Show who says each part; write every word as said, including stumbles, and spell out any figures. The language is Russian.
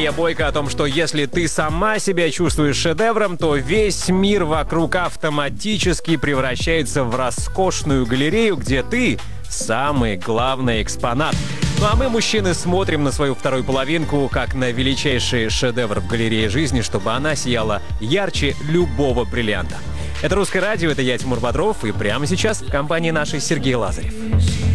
Speaker 1: Мария Бойко о том, что если ты сама себя чувствуешь шедевром, то весь мир вокруг автоматически превращается в роскошную галерею, где ты самый главный экспонат. Ну а мы, мужчины, смотрим на свою вторую половинку как на величайший шедевр в галерее жизни, чтобы она сияла ярче любого бриллианта. Это «Русское радио», это я, Тимур Бодров, и прямо сейчас в компании нашей Сергей Лазарев.